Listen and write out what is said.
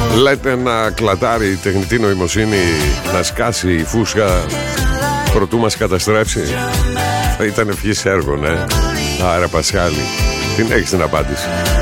Λέτε να κλατάρει η τεχνητή νοημοσύνη, να σκάσει η φούσκα προτού μας καταστρέψει. Θα ήταν ευχής έργο, ναι. Άρα Πασχάλη, την έχεις την απάντηση.